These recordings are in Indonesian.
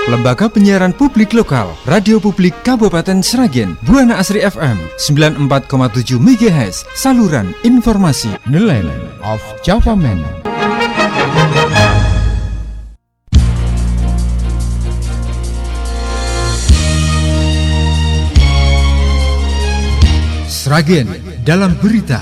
Lembaga Penyiaran Publik Lokal, Radio Publik Kabupaten Sragen, Buana Asri FM 94,7 MHz, saluran informasi. Nelayan of Java Man. Sragen dalam berita.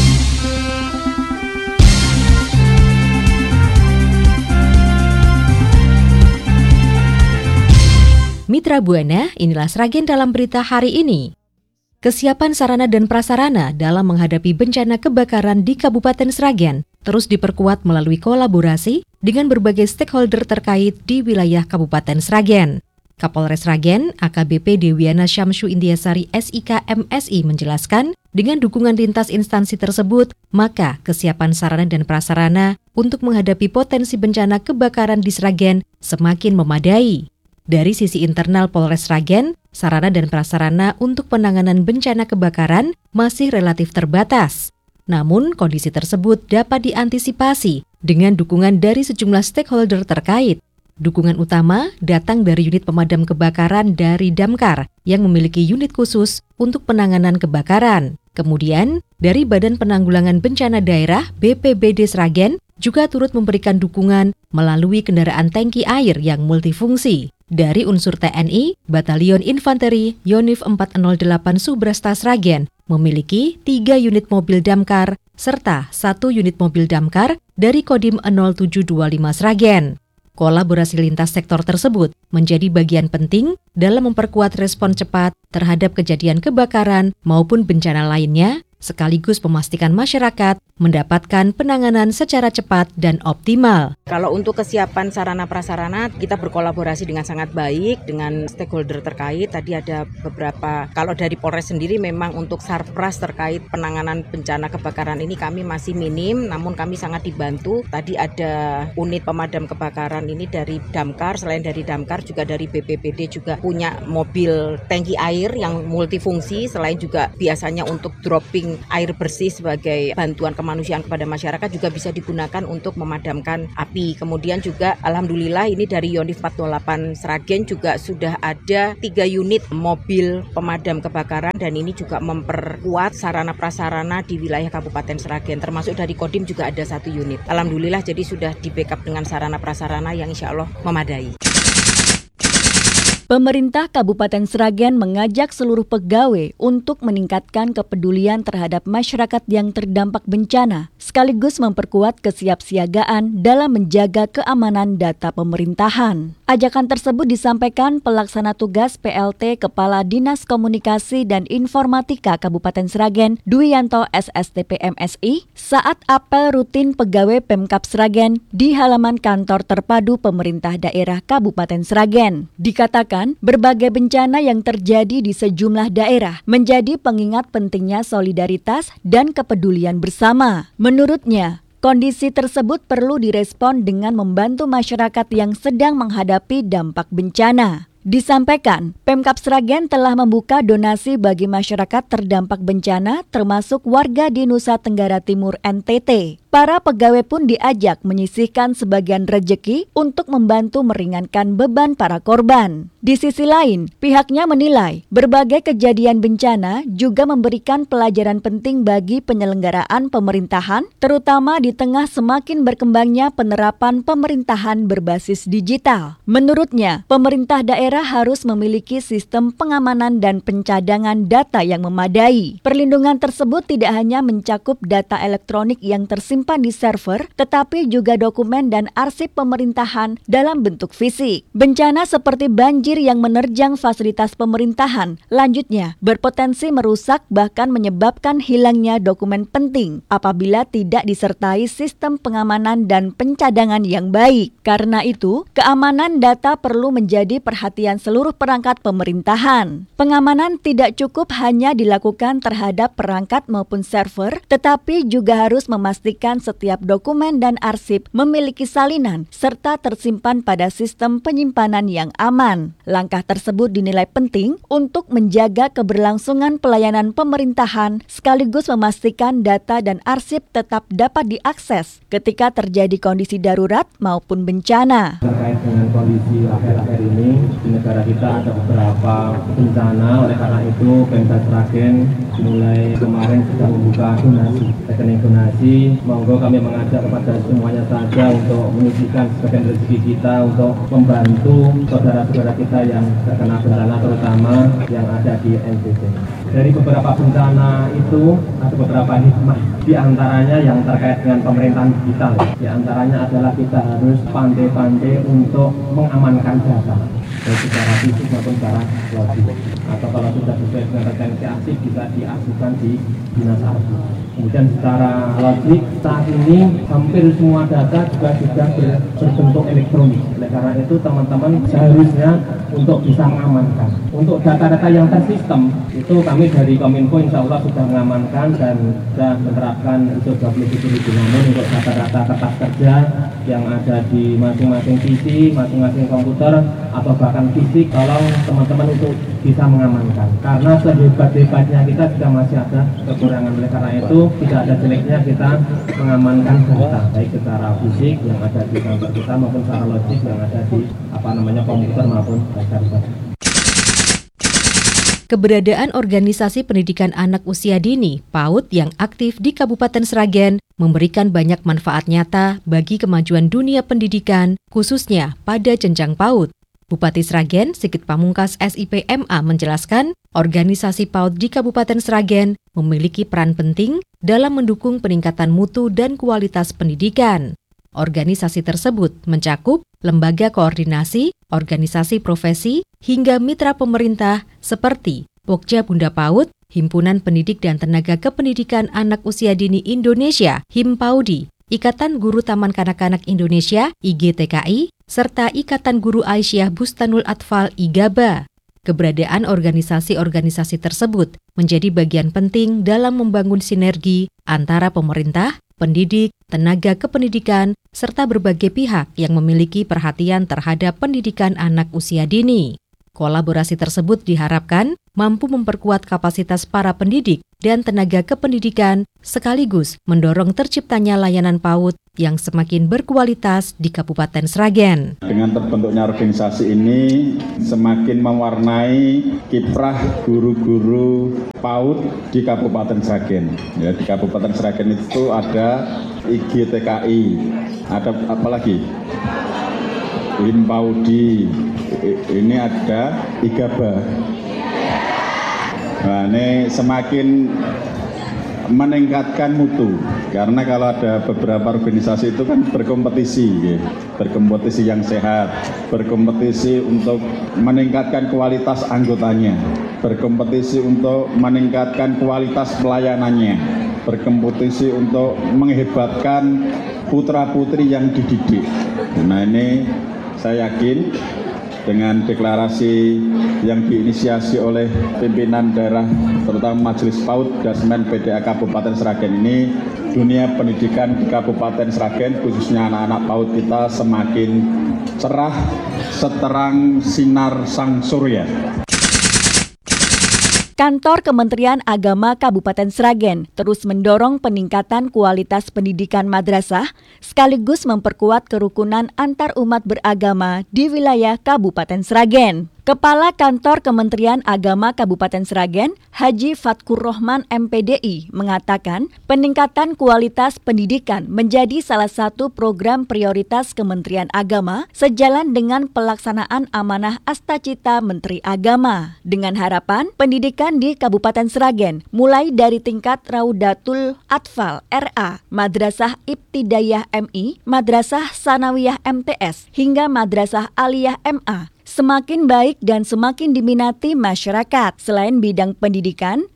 Mitra Buana, inilah Sragen dalam berita hari ini. Kesiapan sarana dan prasarana dalam menghadapi bencana kebakaran di Kabupaten Sragen terus diperkuat melalui kolaborasi dengan berbagai stakeholder terkait di wilayah Kabupaten Sragen. Kapolres Sragen, AKBP Dewiana Syamsu Indiasari SIK MSI menjelaskan, dengan dukungan lintas instansi tersebut, maka kesiapan sarana dan prasarana untuk menghadapi potensi bencana kebakaran di Sragen semakin memadai. Dari sisi internal Polres Sragen, sarana dan prasarana untuk penanganan bencana kebakaran masih relatif terbatas. Namun, kondisi tersebut dapat diantisipasi dengan dukungan dari sejumlah stakeholder terkait. Dukungan utama datang dari unit pemadam kebakaran dari Damkar yang memiliki unit khusus untuk penanganan kebakaran. Kemudian, dari Badan Penanggulangan Bencana Daerah BPBD Sragen juga turut memberikan dukungan melalui kendaraan tangki air yang multifungsi. Dari unsur TNI, Batalion Infanteri Yonif 408 Subrasta Sragen memiliki 3 unit mobil damkar serta 1 unit mobil damkar dari Kodim 0725 Sragen. Kolaborasi lintas sektor tersebut menjadi bagian penting dalam memperkuat respon cepat terhadap kejadian kebakaran maupun bencana lainnya, sekaligus memastikan masyarakat mendapatkan penanganan secara cepat dan optimal. Kalau untuk kesiapan sarana prasarana, kita berkolaborasi dengan sangat baik dengan stakeholder terkait. Tadi ada beberapa, kalau dari Polres sendiri memang untuk sarpras terkait penanganan bencana kebakaran ini kami masih minim, namun kami sangat dibantu. Tadi ada unit pemadam kebakaran ini dari Damkar, selain dari Damkar juga dari BPBD juga punya mobil tangki air yang multifungsi, selain juga biasanya untuk dropping air bersih sebagai bantuan kemanusiaan kepada masyarakat juga bisa digunakan untuk memadamkan api. Kemudian juga alhamdulillah ini dari Yonif 408 Sragen juga sudah ada 3 unit mobil pemadam kebakaran dan ini juga memperkuat sarana prasarana di wilayah Kabupaten Sragen, termasuk dari Kodim juga ada 1 unit. Alhamdulillah jadi sudah di backup dengan sarana prasarana yang insya Allah memadai. Pemerintah Kabupaten Sragen mengajak seluruh pegawai untuk meningkatkan kepedulian terhadap masyarakat yang terdampak bencana, sekaligus memperkuat kesiapsiagaan dalam menjaga keamanan data pemerintahan. Ajakan tersebut disampaikan Pelaksana Tugas PLT Kepala Dinas Komunikasi dan Informatika Kabupaten Sragen, Dwianto SSTP MSI, saat apel rutin pegawai Pemkab Sragen di halaman kantor terpadu pemerintah daerah Kabupaten Sragen. Dikatakan, berbagai bencana yang terjadi di sejumlah daerah menjadi pengingat pentingnya solidaritas dan kepedulian bersama. Menurutnya, kondisi tersebut perlu direspon dengan membantu masyarakat yang sedang menghadapi dampak bencana. Disampaikan, Pemkab Sragen telah membuka donasi bagi masyarakat terdampak bencana termasuk warga di Nusa Tenggara Timur NTT. Para pegawai pun diajak menyisihkan sebagian rejeki untuk membantu meringankan beban para korban. Di sisi lain, pihaknya menilai berbagai kejadian bencana juga memberikan pelajaran penting bagi penyelenggaraan pemerintahan, terutama di tengah semakin berkembangnya penerapan pemerintahan berbasis digital. Menurutnya, pemerintah daerah harus memiliki sistem pengamanan dan pencadangan data yang memadai. Perlindungan tersebut tidak hanya mencakup data elektronik yang tersimpan di server, tetapi juga dokumen dan arsip pemerintahan dalam bentuk fisik. Bencana seperti banjir yang menerjang fasilitas pemerintahan, lanjutnya berpotensi merusak bahkan menyebabkan hilangnya dokumen penting apabila tidak disertai sistem pengamanan dan pencadangan yang baik. Karena itu, keamanan data perlu menjadi perhatian seluruh perangkat pemerintahan. Pengamanan tidak cukup hanya dilakukan terhadap perangkat maupun server, tetapi juga harus memastikan setiap dokumen dan arsip memiliki salinan serta tersimpan pada sistem penyimpanan yang aman. Langkah tersebut dinilai penting untuk menjaga keberlangsungan pelayanan pemerintahan sekaligus memastikan data dan arsip tetap dapat diakses ketika terjadi kondisi darurat maupun bencana. Terkait dengan kondisi akhir-akhir ini di negara kita ada beberapa bencana, oleh karena itu Pemda Sragen mulai kemarin sudah membuka rekening donasi. Monggo kami mengajak kepada semuanya saja untuk menyisihkan sebagian rezeki kita untuk membantu saudara-saudara kita yang terkena bencana, terutama yang ada di NTT. Dari beberapa bencana itu ada beberapa hikmah, di antaranya yang terkait dengan pemerintahan digital. Di antaranya adalah kita harus pandai-pandai untuk mengamankan data, baik secara fisik maupun secara logis. Atau kalau sudah sesuai dengan retensi arsip bisa diarsipkan di dinas arsip. Kemudian secara logik saat ini hampir semua data juga sudah berbentuk elektronik. Oleh karena itu teman-teman seharusnya untuk bisa mengamankan. Untuk data-data yang tersistem itu kami dari Kominfo insya Allah sudah mengamankan dan sudah menerapkan ISO 27000. Namun untuk data-data kertas kerja yang ada di masing-masing PC, masing-masing komputer atau bahkan fisik, tolong teman-teman untuk bisa mengamankan. Karena sehebat-hebatnya kita juga masih ada kekurangan. Oleh karena itu tidak ada jeleknya kita mengamankan data baik secara fisik yang ada di kantor kita maupun secara logik yang ada di komputer maupun server. Keberadaan organisasi pendidikan anak usia dini (PAUD) yang aktif di Kabupaten Sragen memberikan banyak manfaat nyata bagi kemajuan dunia pendidikan, khususnya pada jenjang PAUD. Bupati Sragen, Sigit Pamungkas SIP MA menjelaskan, organisasi PAUD di Kabupaten Sragen memiliki peran penting dalam mendukung peningkatan mutu dan kualitas pendidikan. Organisasi tersebut mencakup lembaga koordinasi, organisasi profesi, hingga mitra pemerintah seperti Pokja Bunda PAUD, Himpunan Pendidik dan Tenaga Kependidikan Anak Usia Dini Indonesia (HIMPAUDI), Ikatan Guru Taman Kanak-Kanak Indonesia (IGTKI), serta Ikatan Guru Aisyah Bustanul Atfal (IGABA). Keberadaan organisasi-organisasi tersebut menjadi bagian penting dalam membangun sinergi antara pemerintah, pendidik, tenaga kependidikan, serta berbagai pihak yang memiliki perhatian terhadap pendidikan anak usia dini. Kolaborasi tersebut diharapkan mampu memperkuat kapasitas para pendidik dan tenaga kependidikan sekaligus mendorong terciptanya layanan PAUD yang semakin berkualitas di Kabupaten Sragen. Dengan terbentuknya organisasi ini semakin mewarnai kiprah guru-guru PAUD di Kabupaten Sragen. Ya, di Kabupaten Sragen itu ada IGTKI, ada apa lagi? HIMPAUDI, ini ada IGABA. Nah, ini semakin meningkatkan mutu, karena kalau ada beberapa organisasi itu kan berkompetisi, berkompetisi yang sehat, berkompetisi untuk meningkatkan kualitas anggotanya, berkompetisi untuk meningkatkan kualitas pelayanannya, berkompetisi untuk menghebatkan putra-putri yang dididik. Nah, ini saya yakin dengan deklarasi yang diinisiasi oleh pimpinan daerah, terutama Majelis PAUD Dasmen PDA Kabupaten Sragen ini, dunia pendidikan di Kabupaten Sragen, khususnya anak-anak PAUD kita semakin cerah seterang sinar sang surya. Kantor Kementerian Agama Kabupaten Sragen terus mendorong peningkatan kualitas pendidikan madrasah sekaligus memperkuat kerukunan antar umat beragama di wilayah Kabupaten Sragen. Kepala Kantor Kementerian Agama Kabupaten Sragen, Haji Fatkur Rohman MPDI, mengatakan peningkatan kualitas pendidikan menjadi salah satu program prioritas Kementerian Agama sejalan dengan pelaksanaan amanah Astacita Menteri Agama. Dengan harapan pendidikan di Kabupaten Sragen mulai dari tingkat Raudatul Atfal RA, Madrasah Ibtidaiyah MI, Madrasah Sanawiyah MTS, hingga Madrasah Aliyah MA semakin baik dan semakin diminati masyarakat. Selain bidang pendidikan,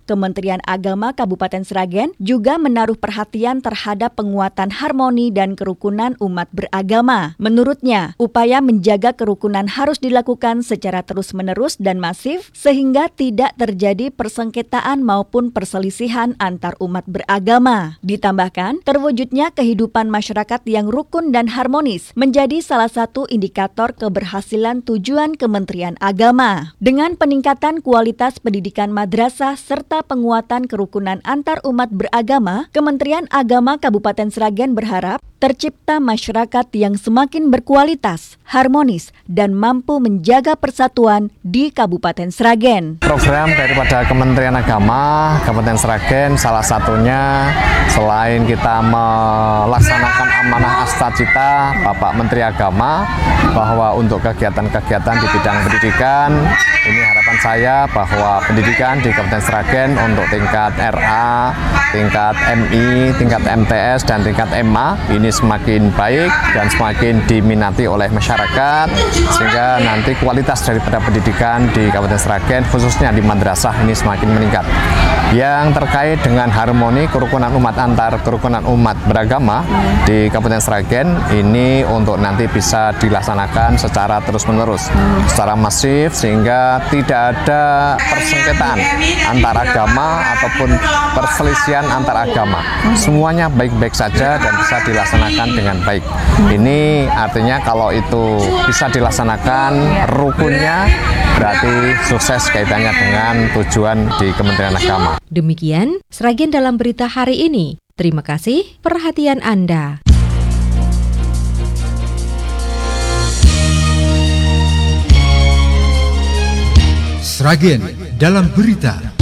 Kementerian Agama Kabupaten Sragen juga menaruh perhatian terhadap penguatan harmoni dan kerukunan umat beragama. Menurutnya, upaya menjaga kerukunan harus dilakukan secara terus-menerus dan masif sehingga tidak terjadi persengketaan maupun perselisihan antar umat beragama. Ditambahkan, terwujudnya kehidupan masyarakat yang rukun dan harmonis menjadi salah satu indikator keberhasilan tujuan Kementerian Agama. Dengan peningkatan kualitas pendidikan madrasah serta penguatan kerukunan antar umat beragama, Kementerian Agama Kabupaten Sragen berharap tercipta masyarakat yang semakin berkualitas, harmonis, dan mampu menjaga persatuan di Kabupaten Sragen. Program daripada Kementerian Agama Kabupaten Sragen salah satunya selain kita melaksanakan amanah Astacita Bapak Menteri Agama bahwa untuk kegiatan-kegiatan di bidang pendidikan, ini harapan saya bahwa pendidikan di Kabupaten Sragen untuk tingkat RA, tingkat MI, tingkat MTS, dan tingkat MA ini semakin baik dan semakin diminati oleh masyarakat sehingga nanti kualitas daripada pendidikan di Kabupaten Sragen khususnya di madrasah ini semakin meningkat. Yang terkait dengan harmoni kerukunan umat antar kerukunan umat beragama di Kabupaten Sragen ini untuk nanti bisa dilaksanakan secara terus-menerus, secara masif sehingga tidak ada persengketaan antar agama ataupun perselisihan antar agama. Semuanya baik-baik saja dan bisa dilaksanakan dengan baik. Ini artinya kalau itu bisa dilaksanakan rukunnya berarti sukses kaitannya dengan tujuan di Kementerian Agama. Demikian Sragen dalam berita hari ini. Terima kasih perhatian Anda. Sragen dalam berita.